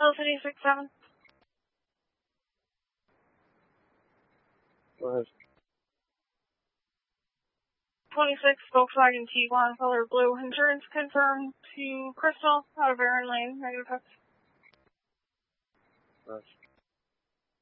L567. Go ahead. 26 Volkswagen Tiguan, color blue. Insurance confirmed to Crystal out of Aaron Lane. Negative text. Nice.